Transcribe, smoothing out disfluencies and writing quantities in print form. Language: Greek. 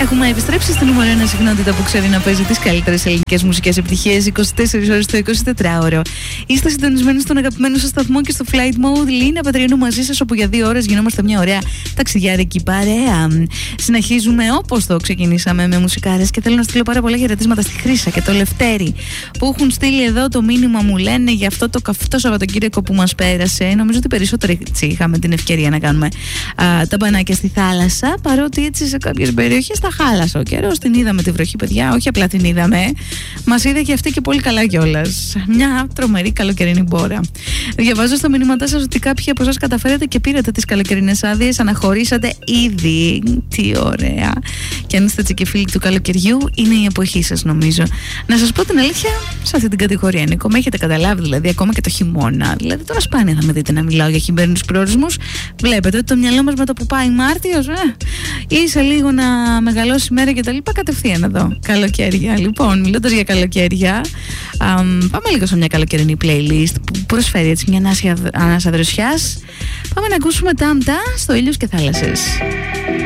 Έχουμε επιστρέψει στην νούμερο 1 συχνότητα που ξέρει να παίζει τις καλύτερες ελληνικές μουσικές επιτυχίες 24 ώρες το 24ωρο. Είστε συντονισμένοι στον αγαπημένο σας σταθμό και στο Flight Mode. Λίνα Πατριανού μαζί σας, όπου για 2 ώρες γινόμαστε μια ωραία ταξιδιάρικη παρέα. Συνεχίζουμε όπως το ξεκινήσαμε με μουσικάρες και θέλω να στείλω πάρα πολλά χαιρετίσματα στη Χρύσα και το Λευτέρη που έχουν στείλει εδώ το μήνυμα, μου λένε για αυτό το καυτό Σαββατοκύριακο που μας πέρασε. Νομίζω ότι περισσότερο είχαμε την ευκαιρία να κάνουμε τα μπανάκια στη θάλασσα, παρότι έτσι σε κάποιες περιοχές τα χάλασε ο καιρός. Την είδαμε τη βροχή, παιδιά, όχι απλά την είδαμε, μας είδε και αυτή και πολύ καλά κιόλας. Μια τρομερή καλοκαιρινή μπόρα. Διαβάζω στο μηνύματά σας ότι κάποιοι από εσάς καταφέρατε και πήρατε τις καλοκαιρινές άδειες, αναχωρήσατε ήδη. Τι ωραία. Και αν είστε έτσι και φίλοι του καλοκαιριού, είναι η εποχή σας, νομίζω. Να σας πω την αλήθεια, σε αυτή την κατηγορία, Νίκο, με έχετε καταλάβει, δηλαδή, ακόμα και το χειμώνα. Δηλαδή, τώρα σπάνια θα με δείτε να μιλάω για χειμερινούς προορισμούς. Βλέπετε ότι το μυαλό μας με το που πάει Μάρτιος, ή σε λίγο να μεγαλώσει η μέρα κτλ. Κατευθείαν εδώ. Καλοκαίρια. Λοιπόν, μιλώντας για καλοκαίρια, πάμε λίγο σε μια καλοκαιρινή playlist που προσφέρει έτσι μια ανάσα δροσιάς. Πάμε να ακούσουμε Τάμτα στο Ήλιος και Θάλασσες.